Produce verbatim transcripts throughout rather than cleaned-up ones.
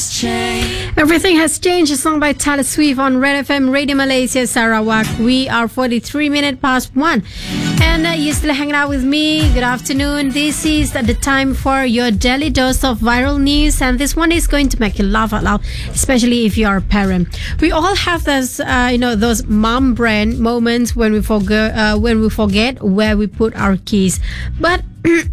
has changed. Everything Has Changed, a song by Taylor Swift on Red F M, Radio Malaysia, Sarawak. We are forty-three minutes past one. And uh, you're still hanging out with me. Good afternoon. This is the time for your daily dose of viral news. And this one is going to make you laugh out loud, especially if you are a parent. We all have those, uh, you know, those mom brain moments when we forget, uh, when we forget where we put our keys. But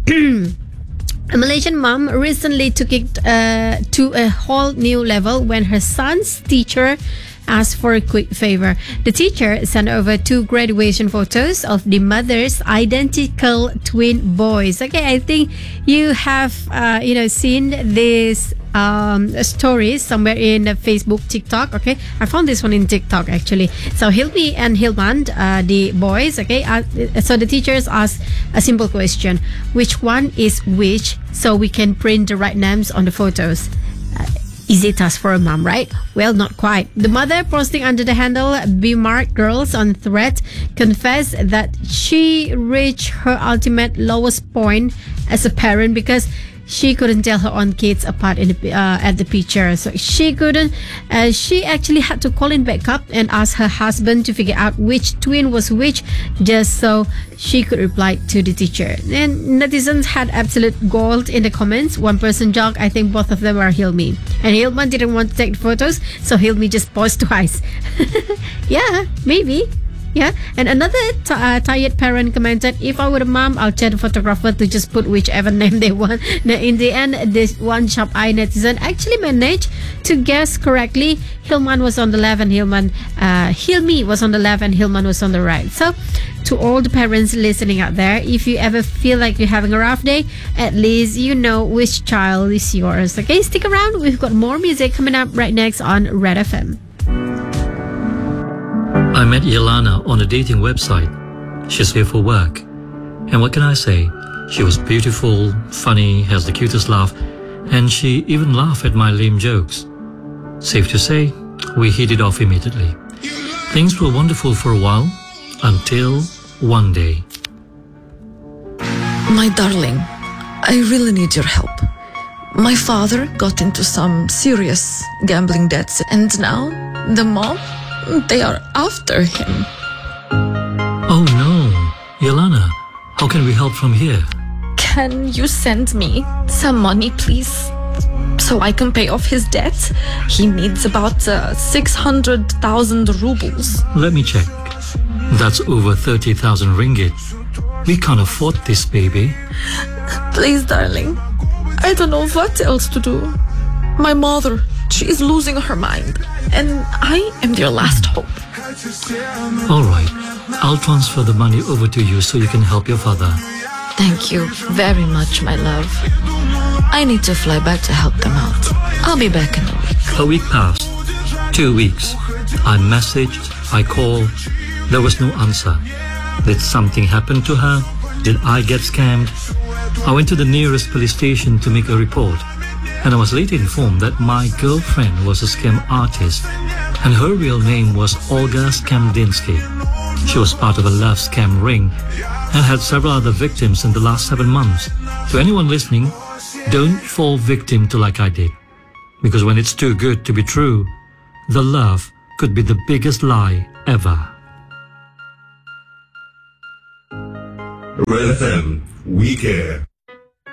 a Malaysian mom recently took it uh, to a whole new level when her son's teacher asked for a quick favor. The teacher sent over two graduation photos of the mother's identical twin boys. Okay, I think you have, uh, you know, seen this um stories somewhere in Facebook, TikTok. Okay, I found this one in TikTok actually. So Hilmi and Hilman, uh, the boys, okay, uh, so the teachers asked a simple question: which one is which, so we can print the right names on the photos. uh, Easy task for a mom, right? Well, not quite. The mother, posting under the handle Be Marked Girls on Thread, confessed that she reached her ultimate lowest point as a parent because she couldn't tell her own kids apart in the, uh, at the picture. So she couldn't. Uh, she actually had to call in backup and ask her husband to figure out which twin was which, just so she could reply to the teacher. And netizens had absolute gold in the comments. One person joked, I think both of them are Hilmi. And Hilman didn't want to take the photos, so Hilmi just paused twice. Yeah, maybe. Yeah, and another t- uh, tired parent commented, if I were a mom, I'll tell the photographer to just put whichever name they want. Now, in the end, this one sharp-eyed netizen actually managed to guess correctly. Hilman was on the left and Hilman, uh, Hilmi was on the left and Hilman was on the right. So, to all the parents listening out there, if you ever feel like you're having a rough day, at least you know which child is yours. Okay, stick around. We've got more music coming up right next on Red F M. I met Yelana on a dating website. She's here for work. And what can I say? She was beautiful, funny, has the cutest laugh, and she even laughed at my lame jokes. Safe to say, we hit it off immediately. Things were wonderful for a while, until one day. My darling, I really need your help. My father got into some serious gambling debts, and now the mom, they are after him. Oh no, Yelana, how can we help from here? Can you send me some money, please, so I can pay off his debt? He needs about uh, six hundred thousand rubles. Let me check. That's over thirty thousand ringgit. We can't afford this, baby. Please, darling. I don't know what else to do. My mother, she is losing her mind, and I am their last hope. All right, I'll transfer the money over to you so you can help your father. Thank you very much, my love. I need to fly back to help them out. I'll be back in a week. A week passed. Two weeks. I messaged, I called. There was no answer. Did something happen to her? Did I get scammed? I went to the nearest police station to make a report, and I was later informed that my girlfriend was a scam artist, and her real name was Olga Skamdinsky. She was part of a love scam ring and had several other victims in the last seven months. To anyone listening, don't fall victim to like I did, because when it's too good to be true, the love could be the biggest lie ever. Red F M, we care.